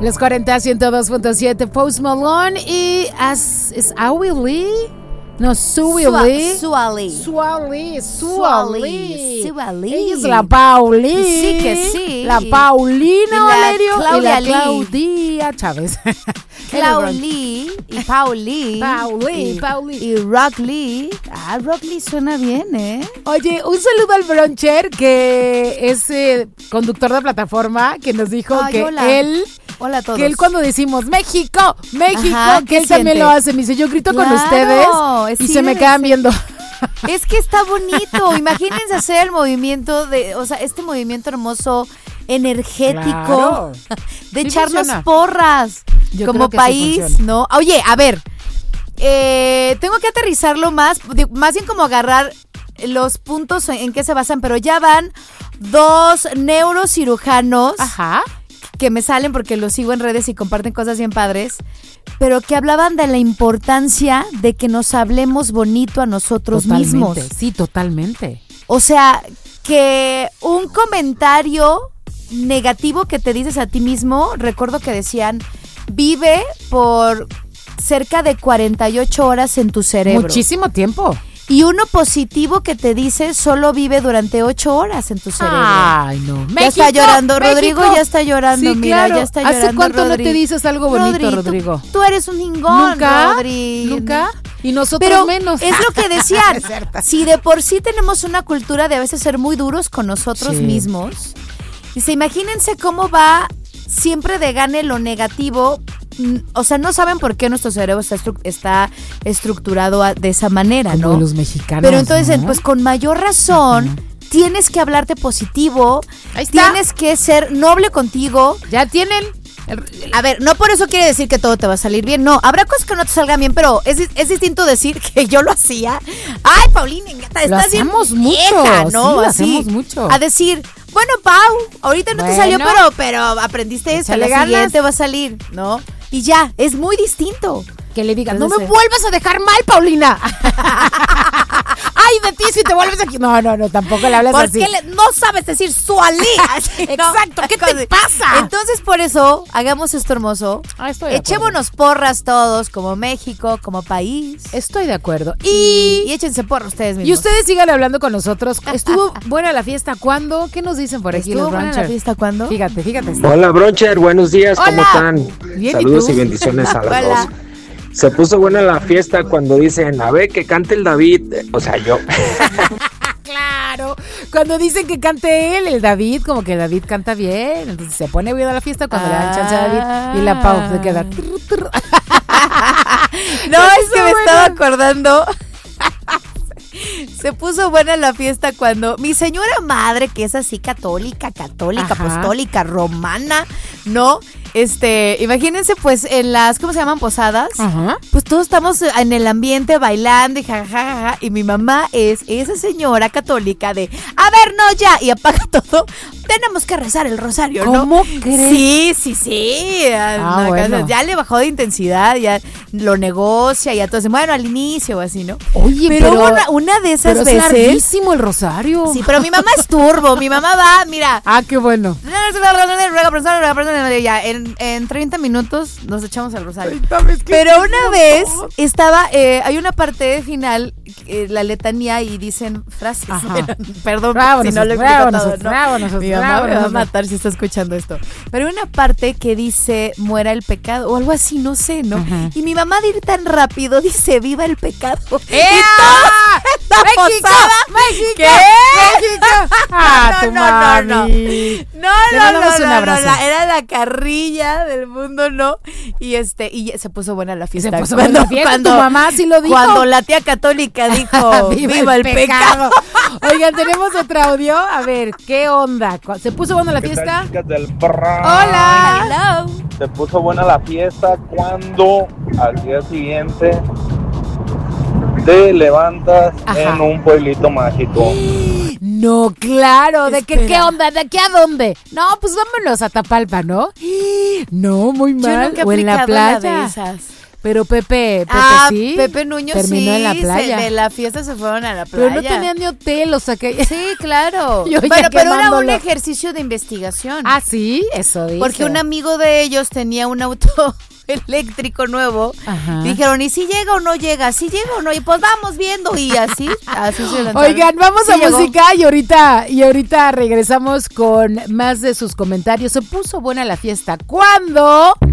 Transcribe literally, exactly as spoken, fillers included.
Los cuarenta, ciento dos punto siete, Post Malone y as, ¿es Awi Lee? No, Sui Lee. Suali. Suali. Suali. Suali. Ella es la Pauli. Sí que sí. La Paulina Valerio Claudia y la Lee. Claudia Chávez. Claudia y Pauli. Pauli, y, Pauli. Y Rock Lee. Ah, Rock Lee suena bien, ¿eh? Oye, un saludo al Broncher, que es eh, conductor de plataforma, que nos dijo Ay, que hola. él... Hola a todos. Que él cuando decimos México, México, Ajá, que ¿qué él también siente? lo hace. Me dice, yo grito Claro, con ustedes y sí se me debe quedan ser. viendo. Es que está bonito. Imagínense hacer el movimiento de, o sea, este movimiento hermoso, energético, Claro. de Sí echarnos funciona. porras Yo como creo que sí país, funciona. ¿no? Oye, a ver, eh, tengo que aterrizarlo más, de- más bien como agarrar los puntos en, en que se basan, pero ya van dos neurocirujanos Ajá. que me salen porque los sigo en redes y comparten cosas bien padres, pero que hablaban de la importancia de que nos hablemos bonito a nosotros Totalmente. mismos. Sí, totalmente. O sea, que un comentario negativo que te dices a ti mismo, recuerdo que decían, vive por cerca de cuarenta y ocho horas en tu cerebro. Muchísimo tiempo. Y uno positivo que te dice solo vive durante ocho horas en tu cerebro. Ay, no. Ya está llorando, Rodrigo México. ya está llorando, Sí, mira, claro. ya está llorando. ¿Hace cuánto Rodri. no te dices algo bonito, tú- Rodrigo? Tú, eres un hingón, ¿Nunca? Rodri. ¿Nunca? Y nosotros Pero menos. es lo que decían. Es cierto. Si de por sí tenemos una cultura de a veces ser muy duros con nosotros Sí. mismos, dice, imagínense cómo va siempre de gane lo negativo. Mm, O sea, no saben por qué nuestro cerebro está, estru- está estructurado a- de esa manera, Como ¿no? los mexicanos, Pero entonces, ¿no? pues con mayor razón, Ujú. tienes que hablarte positivo, Ahí está. tienes que ser noble contigo. Ya tienen. A ver, no por eso quiere decir que todo te va a salir bien, no, habrá cosas que no te salgan bien, pero es, es distinto decir que yo lo hacía. Ay, Paulina, estás Lo bien hacemos mucho, vieja, ¿no? sí, lo Así, hacemos mucho. A decir, bueno, Pau, ahorita no te Bueno. salió, pero, pero aprendiste esto, Échale la ganas. siguiente va a salir, ¿no? Y ya, es muy distinto. Que le digas, Entonces, no me vuelvas a dejar mal, Paulina. Ay, de ti si te vuelves aquí. No, no, no, tampoco le hablas ¿Por así. qué le- no sabes decir sualí? Así, ¿no? Exacto, ¿qué te pasa? Entonces, por eso, hagamos esto hermoso. Ah, estoy de acuerdo. Echémonos porras todos, como México, como país. Estoy de acuerdo. Y, Y, y échense porras ustedes mismos. y ustedes sigan hablando con nosotros. ¿Estuvo buena la fiesta? ¿Cuándo? ¿Qué nos dicen por aquí ¿Estuvo los buena la Rancher? fiesta cuándo? Fíjate, fíjate. Hola Broncher, buenos días, ¿cómo Hola. están? Bien, ¿y Saludos tú? y bendiciones a las Hola. dos. Se puso buena la fiesta cuando dicen, a ver, que cante el David, o sea, yo. Claro. Cuando dicen que cante él, el David, como que David canta bien. Entonces se pone bien a la fiesta cuando le dan chance a David. Y la Pau se queda. trr, trr. No, Se es puso que me buena. estaba acordando. Se puso buena la fiesta cuando mi señora madre, que es así católica, católica, Ajá. apostólica, romana, ¿no? Este, imagínense pues en las, ¿cómo se llaman? Posadas. Ajá. Pues todos estamos en el ambiente bailando y jajaja. Y mi mamá es esa señora católica de, a ver, no, ya, y apaga todo. Tenemos que rezar el rosario, ¿no? ¿Cómo crees? Sí, sí, sí. Ah, No, bueno. Ya le bajó de intensidad, ya lo negocia, ya entonces, bueno, al inicio así, ¿no? Oye, pero pero, hubo una, una de esas pero es veces. larguísimo el rosario. Sí, pero mi mamá es turbo. Mi mamá va, mira. Ah, qué bueno. Ya, en, en treinta minutos nos echamos al rosario. Ay, ¿sabes qué? Pero una Hicimos vez todos. estaba, eh, hay una parte final, eh, la letanía, y dicen frases. Ajá. Perdón Bravo si no lo nosotros, explico bravo todo, nosotros, ¿no? bravo nosotros, Mi mamá bravo me va a nosotros. matar si está escuchando esto. Pero hay una parte que dice muera el pecado o algo así, no sé, ¿no? Ajá. Y mi mamá de ir tan rápido dice viva el pecado. ¡Ea! Y todos en la ¡México! posada, ¡México! ¿qué? ¡México! ¡Ah, No, tu no, no, no. mami! No, Le no, mandamos no, un no, abrazo. no, la- era la carrilla del mundo, ¿no? Y este, y se puso buena la Se fiesta. puso buena la fiesta, tu mamá sí lo dijo. Cuando la tía católica dijo, viva, el pecado. Oigan, tenemos otro audio. A ver, ¿qué onda? ¿Cu- ¿Se puso buena la ¿Qué fiesta? tal, chicas del Bronx? ¡Hola! Hello. Se puso buena la fiesta cuando al día siguiente te levantas Ajá. en un pueblito mágico. No, claro. ¿De qué, Espera. qué onda? ¿De qué a dónde? No, pues vámonos a Tapalpa, ¿no? No, muy Yo mal. nunca he O en la aplicado la de playa. esas. Pero Pepe, Pepe ah, sí. Pepe Nuño terminó sí, en la playa. Se, de la fiesta se fueron a la playa. Pero no tenía ni hotel, o sea que... Sí, claro. Yo ya bueno, pero era un quemándolo. ejercicio de investigación. Ah, sí, eso dice. Porque un amigo de ellos tenía un auto eléctrico nuevo. Ajá. Dijeron, ¿y si llega o no llega? ¿Si llega o no? Y pues vamos viendo. Y así, así se lanzaron. Oigan, vamos Sí a llegó. música y ahorita, y ahorita regresamos con más de sus comentarios. Se puso buena la fiesta. ¿Cuándo?